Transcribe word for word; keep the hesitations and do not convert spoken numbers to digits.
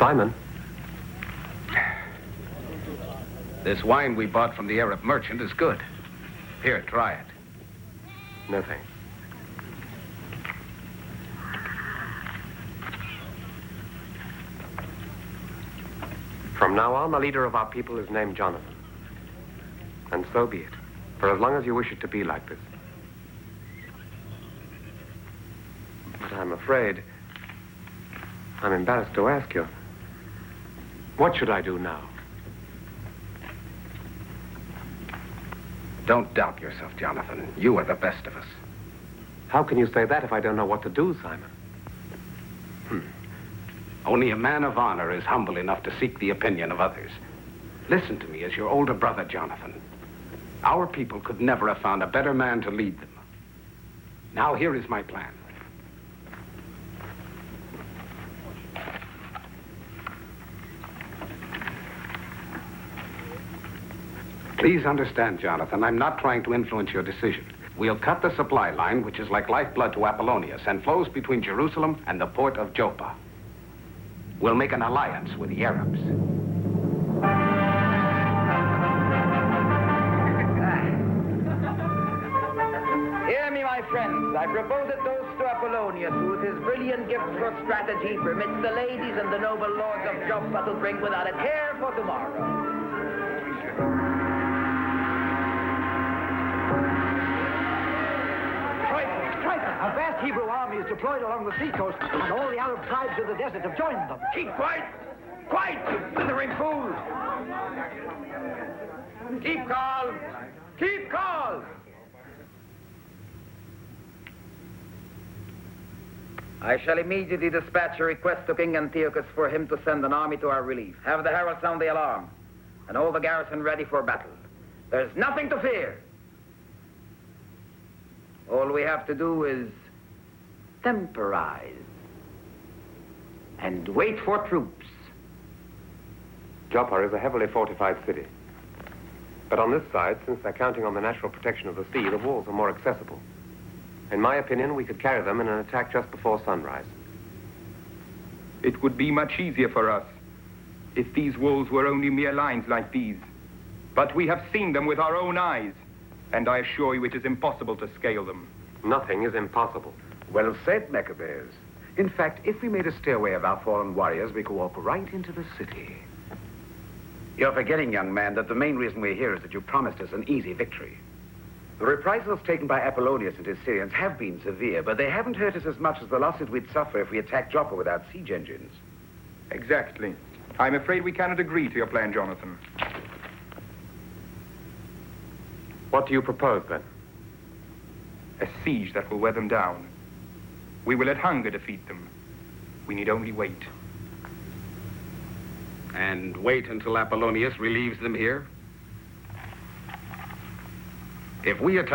Simon. This wine we bought from the Arab merchant is good. Here, try it. No thanks. From now on, the leader of our people is named Jonathan. And so be it, for as long as you wish it to be like this. But I'm afraid, I'm embarrassed to ask you, what should I do now? Don't doubt yourself, Jonathan. You are the best of us. How can you say that if I don't know what to do, Simon? Hmm. Only a man of honor is humble enough to seek the opinion of others. Listen to me as your older brother, Jonathan. Our people could never have found a better man to lead them. Now, here is my plan. Please understand, Jonathan, I'm not trying to influence your decision. We'll cut the supply line, which is like lifeblood to Apollonius, and flows between Jerusalem and the port of Joppa. We'll make an alliance with the Arabs. Hear me, my friends. I propose a toast to Apollonius, who with his brilliant gifts for strategy permits the ladies and the noble lords of Joppa to drink without a care for tomorrow. A vast Hebrew army is deployed along the seacoast, and all the Arab tribes of the desert have joined them. Keep quiet! Quiet, you blithering fools! Keep calm! Keep calm! I shall immediately dispatch a request to King Antiochus for him to send an army to our relief. Have the herald sound the alarm, and all the garrison ready for battle. There's nothing to fear. All we have to do is temporize and wait for troops. Joppa is a heavily fortified city. But on this side, since they're counting on the natural protection of the sea, the walls are more accessible. In my opinion, we could carry them in an attack just before sunrise. It would be much easier for us if these walls were only mere lines like these. But we have seen them with our own eyes, and I assure you it is impossible to scale them. Nothing is impossible. Well said, Maccabees. In fact, if we made a stairway of our fallen warriors, we could walk right into the city. You're forgetting, young man, that the main reason we're here is that you promised us an easy victory. The reprisals taken by Apollonius and his Syrians have been severe, but they haven't hurt us as much as the losses we'd suffer if we attacked Joppa without siege engines. Exactly. I'm afraid we cannot agree to your plan, Jonathan. What do you propose, then? A siege that will wear them down. We will let hunger defeat them. We need only wait. And wait until Apollonius relieves them here? If we attack